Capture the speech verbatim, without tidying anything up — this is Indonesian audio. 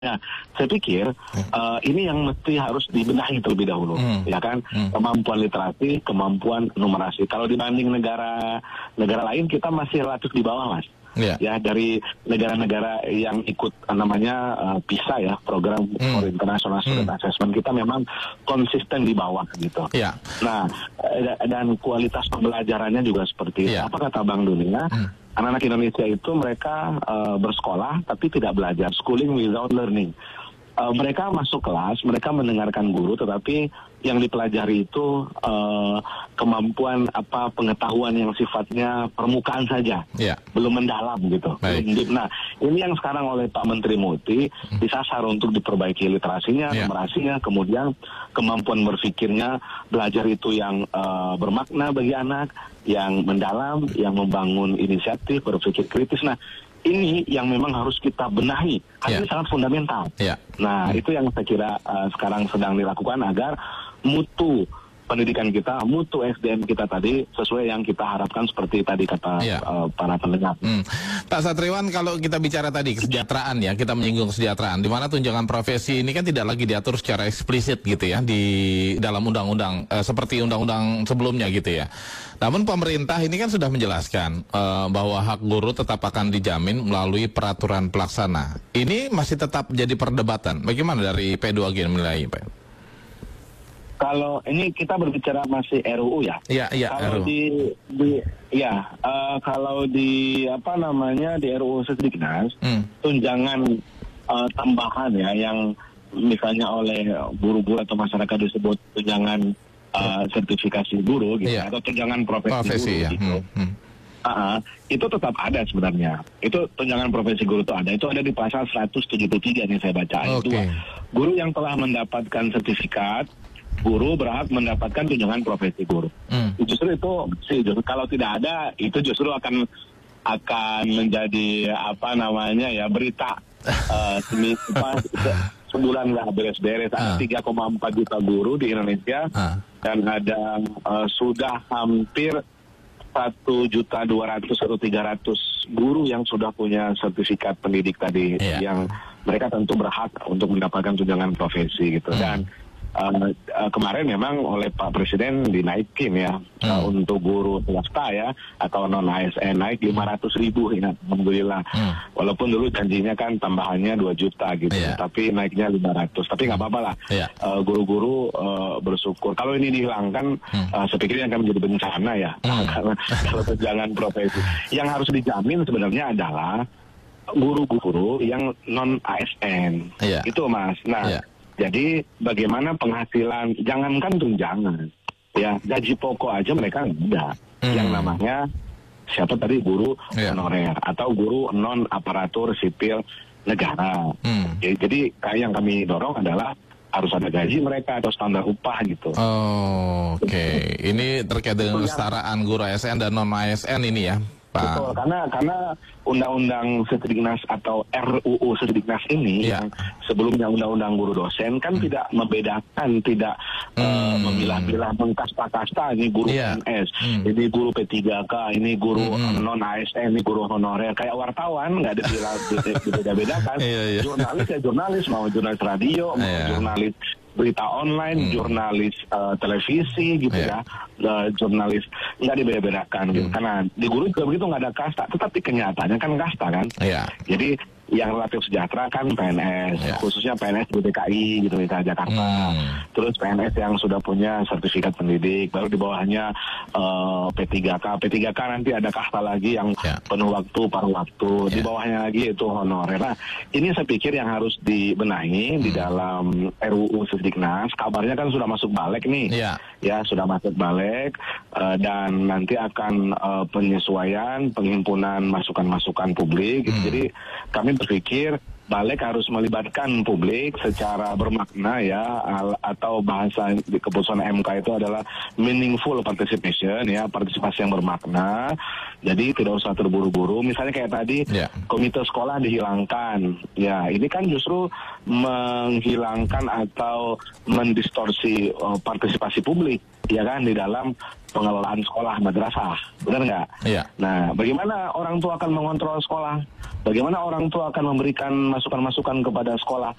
Nah, saya pikir uh, ini yang mesti harus dibenahi terlebih dahulu, hmm. ya kan? Hmm. Kemampuan literasi, kemampuan numerasi. Kalau dibanding negara negara lain, kita masih relatif di bawah, Mas. Yeah. Ya, dari negara-negara yang ikut namanya uh, PISA ya, program hmm. for International Student hmm. Assessment, kita memang konsisten di bawah gitu. Yeah. Nah, dan kualitas pembelajarannya juga seperti yeah. apa kata Bank Dunia. Hmm. Anak-anak Indonesia itu mereka uh, bersekolah tapi tidak belajar, schooling without learning. Uh, mereka masuk kelas, mereka mendengarkan guru, tetapi yang dipelajari itu uh, kemampuan apa pengetahuan yang sifatnya permukaan saja, yeah. belum mendalam gitu. Belum, nah, ini yang sekarang oleh Pak Menteri Muti disasar untuk diperbaiki literasinya, yeah. numerasinya, kemudian kemampuan berpikirnya, belajar itu yang uh, bermakna bagi anak, yang mendalam, yang membangun inisiatif, berpikir kritis. Nah, ini yang memang harus kita benahi. Hal ini yeah. sangat fundamental. Yeah. Nah, hmm. itu yang saya kira uh, sekarang sedang dilakukan agar mutu pendidikan kita, mutu S D M kita tadi sesuai yang kita harapkan seperti tadi kata yeah. uh, para pendengar. Hmm. Pak Satriwan, kalau kita bicara tadi kesejahteraan ya, kita menyinggung kesejahteraan, di mana tunjangan profesi ini kan tidak lagi diatur secara eksplisit gitu ya di dalam undang-undang uh, seperti undang-undang sebelumnya gitu ya. Namun pemerintah ini kan sudah menjelaskan uh, bahwa hak guru tetap akan dijamin melalui peraturan pelaksana. Ini masih tetap jadi perdebatan. Bagaimana dari P dua G menilai, Pak? Kalau ini kita berbicara masih R U U ya. Iya, iya. Kalau di, di ya uh, kalau di apa namanya di R U U Sisdiknas, hmm. tunjangan uh, tambahan ya yang misalnya oleh guru-guru atau masyarakat disebut tunjangan uh, sertifikasi guru gitu, yeah. atau tunjangan profesi, profesi guru ya. gitu. Hmm. Hmm. Uh-huh. Itu tetap ada sebenarnya. Itu tunjangan profesi guru itu ada. Itu ada di pasal seratus tujuh puluh tiga nih saya baca. Okay. Itu guru yang telah mendapatkan sertifikat guru berhak mendapatkan tunjangan profesi guru. Hmm. Justru itu sih justru kalau tidak ada itu justru akan akan menjadi apa namanya ya berita uh, semi, apa, sebulan nggak beres-beres. Ada tiga koma empat juta guru di Indonesia uh. dan ada uh, sudah hampir satu juta dua ratus atau tiga ratus guru yang sudah punya sertifikat pendidik tadi yeah. yang mereka tentu berhak untuk mendapatkan tunjangan profesi gitu. Hmm. Dan Uh, uh, kemarin memang oleh Pak Presiden dinaikin ya hmm. uh, untuk guru swasta ya atau non A S N naik lima ratus ribu ya, alhamdulillah. Hmm. Walaupun dulu janjinya kan tambahannya dua juta gitu, yeah. tapi naiknya lima ratus. Tapi nggak apa-apa lah. Yeah. Uh, guru-guru uh, bersyukur. Kalau ini dihilangkan, hmm. uh, saya pikir akan menjadi bencana ya. Hmm. Karena kalau tunjangan profesi yang harus dijamin sebenarnya adalah guru-guru yang non A S N. Yeah. Itu Mas. Nah. Yeah. Jadi bagaimana penghasilan, jangankan tunjangan, ya gaji pokok aja mereka enggak. Hmm. Yang namanya siapa tadi guru yeah. honorer atau guru non aparatur sipil negara. Hmm. Jadi, jadi kayak yang kami dorong adalah harus ada gaji mereka atau standar upah gitu. Oh, Oke, okay. Ini terkait dengan kesetaraan guru A S N dan non A S N ini ya, Pak. Betul, karena karena undang-undang Sisdiknas atau R U U Sisdiknas ini yeah. yang sebelumnya undang-undang guru dosen kan hmm. tidak membedakan, tidak hmm. uh, memilah-milah mengkasta-kasta ini guru yeah. P N S, hmm. ini guru P tiga K, ini guru hmm. non A S N, ini guru honorer. Kayak wartawan nggak dibeda-bedakan. yeah, yeah. Jurnalis ya jurnalis, mau jurnalis radio, mau yeah. jurnalis berita online, hmm. jurnalis uh, televisi gitu yeah. ya, uh, jurnalis nggak dibeda-bedakan hmm. gitu. Karena di guru juga begitu nggak ada kasta, tetapi kenyataannya kan kasta kan. Yeah. Jadi yang relatif sejahtera kan P N S, yeah. khususnya P N S di D K I gitu misalnya Jakarta. Hmm. Terus P N S yang sudah punya sertifikat pendidik, baru di bawahnya uh, P tiga K. P tiga K nanti ada kasta lagi yang yeah. penuh waktu, paruh waktu. Yeah. Di bawahnya lagi itu honorer. Nah, ini saya pikir yang harus dibenahi hmm. di dalam R U U Sisdiknas. Kabarnya kan sudah masuk balik nih. Yeah. Ya, sudah masuk balik uh, dan nanti akan uh, penyesuaian, penghimpunan masukan-masukan publik gitu. Hmm. Jadi kami berpikir balik harus melibatkan publik secara bermakna ya, atau bahasa di keputusan M K itu adalah meaningful participation ya, partisipasi yang bermakna. Jadi tidak usah terburu-buru. Misalnya kayak tadi yeah. komite sekolah dihilangkan. Ya, ini kan justru menghilangkan atau mendistorsi uh, partisipasi publik ya kan di dalam pengelolaan sekolah madrasah. Benar nggak? Yeah. Nah, bagaimana orang tua akan mengontrol sekolah? Bagaimana orang tua akan memberikan masukan-masukan kepada sekolah